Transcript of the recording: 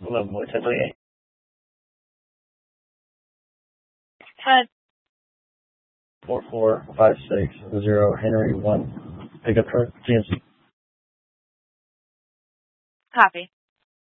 11 Boy 1038. Ted. 44560 Henry 1. Pickup truck, GMC. Copy.